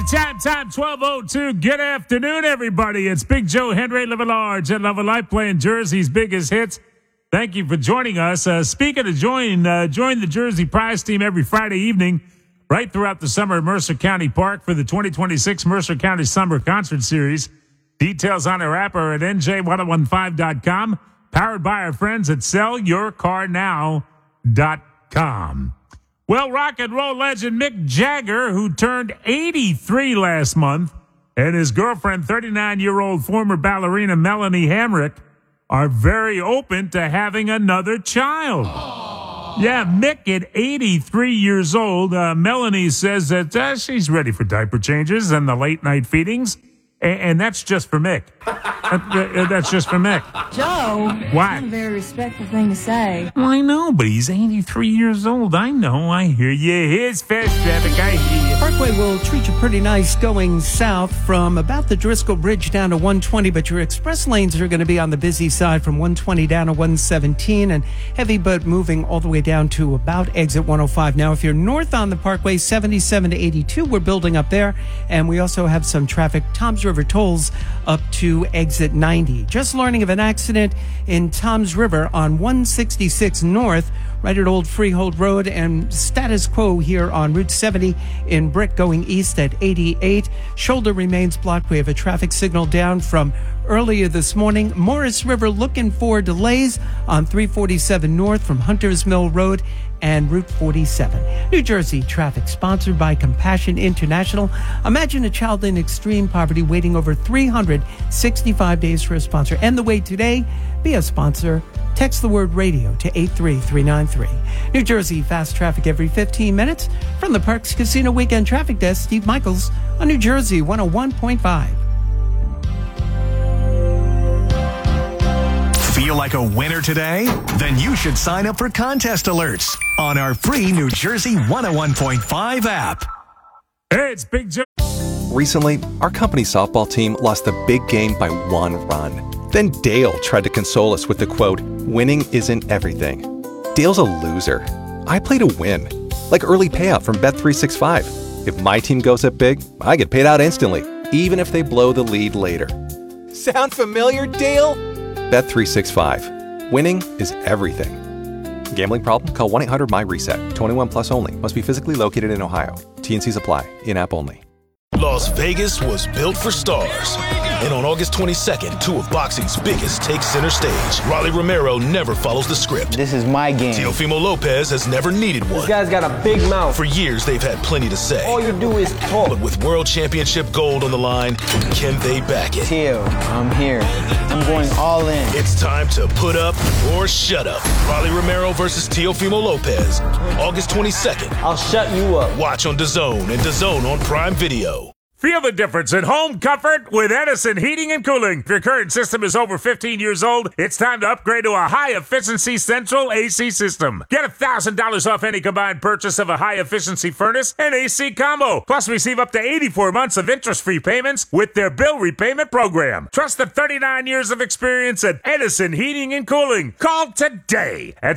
Time, 12:02. Good afternoon, everybody. It's Big Joe Henry, living large and loving life, playing Jersey's biggest hits. Thank you for joining us. Speaking of join the Jersey Prize team every Friday evening, right throughout the summer at Mercer County Park for the 2026 Mercer County Summer Concert Series. Details on our app are at NJ1015.com, powered by our friends at SellYourCarNow.com. Well, rock and roll legend Mick Jagger, who turned 83 last month, and his girlfriend, 39-year-old former ballerina Melanie Hamrick, are very open to having another child. Aww. Yeah, Mick at 83 years old, Melanie says that she's ready for diaper changes and the late-night feedings, and that's just for Mick. That's just for Mick. Joe, why? That's not a very respectful thing to say. Well, I know, but he's 83 years old. I know. I hear you. Here's fast traffic. I hear you. Parkway will treat you pretty nice going south from about the Driscoll Bridge down to 120, but your express lanes are going to be on the busy side from 120 down to 117, and heavy but moving all the way down to about exit 105. Now, if you're north on the Parkway, 77 to 82, we're building up there, and we also have some traffic, Toms River tolls up to exit 90. Just learning of an accident in Toms River on 166 North, right at Old Freehold Road, and status quo here on Route 70 in Brick going east at 88. Shoulder remains blocked. We have a traffic signal down from earlier this morning. Morris River looking for delays on 347 North from Hunters Mill Road and Route 47. New Jersey traffic sponsored by Compassion International. Imagine a child in extreme poverty waiting over 365 days for a sponsor. End the wait today. Be a sponsor. Text the word radio to 83393. New Jersey fast traffic every 15 minutes. From the Parks Casino Weekend Traffic Desk, Steve Michaels on New Jersey 101.5. Feel like a winner today? Then you should sign up for contest alerts on our free New Jersey 101.5 app. Hey, it's Big Joe. Recently, our company softball team lost a big game by 1 run. Then Dale tried to console us with the quote, "Winning isn't everything." Dale's a loser. I play to win. Like early payout from Bet365. If my team goes up big, I get paid out instantly, even if they blow the lead later. Sound familiar, Dale? Bet365. Winning is everything. Gambling problem? Call 1-800-MY-RESET. 21 plus only. Must be physically located in Ohio. T&Cs apply. In-app only. Las Vegas was built for stars. And on August 22nd, 2 of boxing's biggest take center stage. Rolly Romero never follows the script. This is my game. Teofimo Lopez has never needed one. This guy's got a big mouth. For years, they've had plenty to say. All you do is talk. But with World Championship gold on the line, can they back it? Teo, I'm here. I'm going all in. It's time to put up or shut up. Rolly Romero versus Teofimo Lopez. August 22nd. I'll shut you up. Watch on DAZN and DAZN on Prime Video. Feel the difference in home comfort with Edison Heating and Cooling. If your current system is over 15 years old, it's time to upgrade to a high-efficiency central AC system. Get $1,000 off any combined purchase of a high-efficiency furnace and AC combo. Plus, receive up to 84 months of interest-free payments with their bill repayment program. Trust the 39 years of experience at Edison Heating and Cooling. Call today at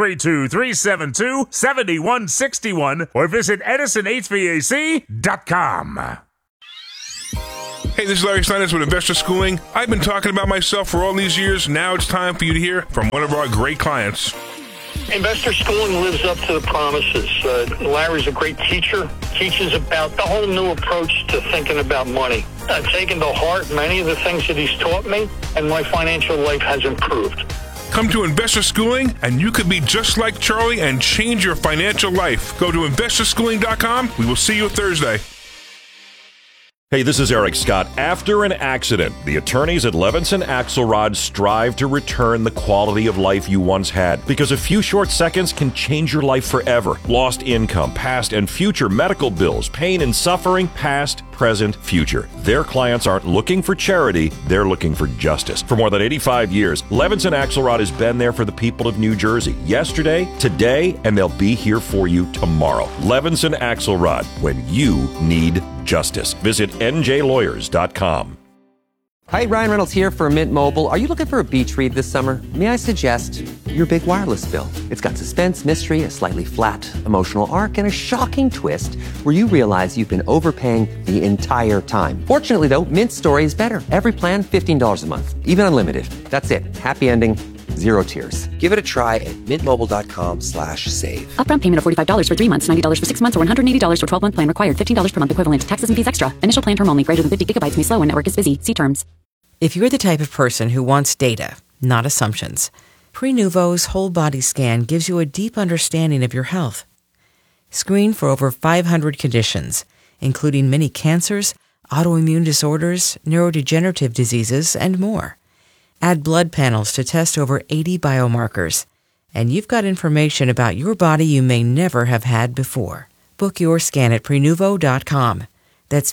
732-372-7161 or visit EdisonHVAC.com. Hey, this is Larry Steinitz with Investor Schooling. I've been talking about myself for all these years. Now it's time for you to hear from one of our great clients. Investor Schooling lives up to the promises. Larry's a great teacher, teaches about the whole new approach to thinking about money. I've taken to heart many of the things that he's taught me, and my financial life has improved. Come to Investor Schooling, and you could be just like Charlie and change your financial life. Go to investorschooling.com. We will see you Thursday. Hey, this is Eric Scott. After an accident, the attorneys at Levinson Axelrod strive to return the quality of life you once had, because a few short seconds can change your life forever. Lost income, past and future medical bills, pain and suffering, past, present, future. Their clients aren't looking for charity, they're looking for justice. For more than 85 years, Levinson Axelrod has been there for the people of New Jersey. Yesterday, today, and they'll be here for you tomorrow. Levinson Axelrod, when you need justice. Visit njlawyers.com. Hi, Ryan Reynolds here for Mint Mobile. Are you looking for a beach read this summer? May I suggest your big wireless bill? It's got suspense, mystery, a slightly flat emotional arc, and a shocking twist where you realize you've been overpaying the entire time. Fortunately, though, Mint's story is better. Every plan, $15 a month, even unlimited. That's it. Happy ending. Zero tears. Give it a try at mintmobile.com/save. Upfront payment of $45 for 3 months, $90 for 6 months, or $180 for 12-month plan required. $15 per month equivalent. Taxes and fees extra. Initial plan term only. Greater than 50 gigabytes may slow when network is busy. See terms. If you're the type of person who wants data, not assumptions, Prenuvo's whole body scan gives you a deep understanding of your health. Screen for over 500 conditions, including many cancers, autoimmune disorders, neurodegenerative diseases, and more. Add blood panels to test over 80 biomarkers, and you've got information about your body you may never have had before. Book your scan at Prenuvo.com. That's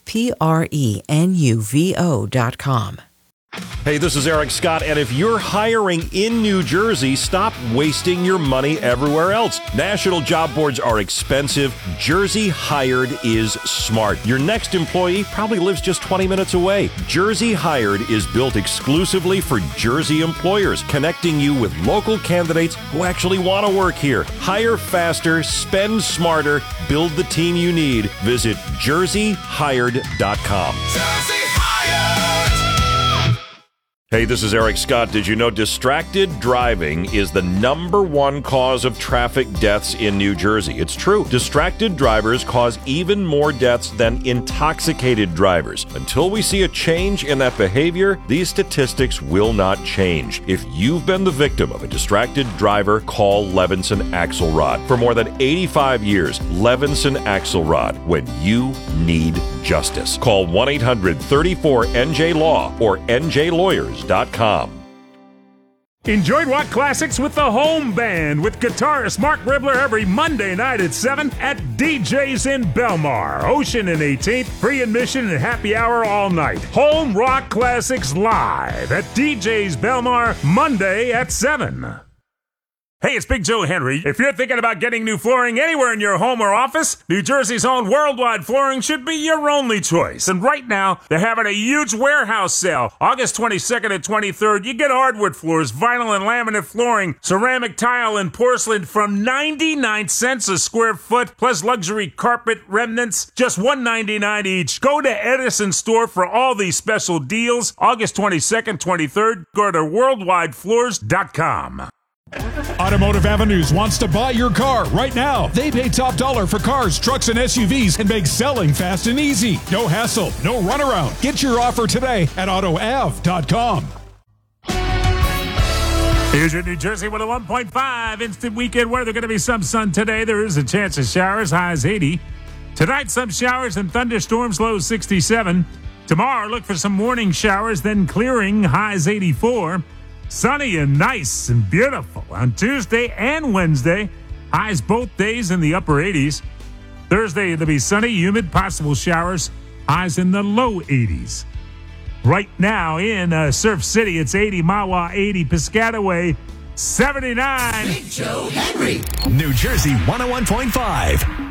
Prenuvo.com. Hey, this is Eric Scott, and if you're hiring in New Jersey, stop wasting your money everywhere else. National job boards are expensive. Jersey Hired is smart. Your next employee probably lives just 20 minutes away. Jersey Hired is built exclusively for Jersey employers, connecting you with local candidates who actually want to work here. Hire faster, spend smarter, build the team you need. Visit jerseyhired.com. Jersey Hired! Hey, this is Eric Scott. Did you know distracted driving is the #1 cause of traffic deaths in New Jersey? It's true. Distracted drivers cause even more deaths than intoxicated drivers. Until we see a change in that behavior, these statistics will not change. If you've been the victim of a distracted driver, call Levinson Axelrod. For more than 85 years, Levinson Axelrod, when you need justice. Call 1-800-34-NJ-LAW or NJLawyers.com. Enjoy Rock Classics with the Home Band with guitarist Mark Ribler every Monday night at 7 at DJ's in Belmar. Ocean and 18th, free admission and happy hour all night. Home Rock Classics live at DJ's Belmar Monday at 7. Hey, it's Big Joe Henry. If you're thinking about getting new flooring anywhere in your home or office, New Jersey's own Worldwide Flooring should be your only choice. And right now, they're having a huge warehouse sale. August 22nd and 23rd, you get hardwood floors, vinyl and laminate flooring, ceramic tile and porcelain from 99 cents a square foot, plus luxury carpet remnants, just $1.99 each. Go to Edison Store for all these special deals. August 22nd, 23rd, go to worldwidefloors.com. Automotive Avenues wants to buy your car right now. They pay top dollar for cars, trucks, and SUVs and make selling fast and easy. No hassle, no runaround. Get your offer today at AutoAv.com. Here's your New Jersey 101.5 instant weekend weather. Going to be some sun today. There is a chance of showers, highs 80. Tonight, some showers and thunderstorms, lows 67. Tomorrow, look for some morning showers, then clearing, highs 84. Sunny and nice and beautiful on Tuesday and Wednesday. Highs both days in the upper 80s. Thursday, it'll be sunny, humid, possible showers. Highs in the low 80s. Right now in Surf City, it's 80. Mahwah 80. Piscataway 79. Big Joe Henry. New Jersey 101.5.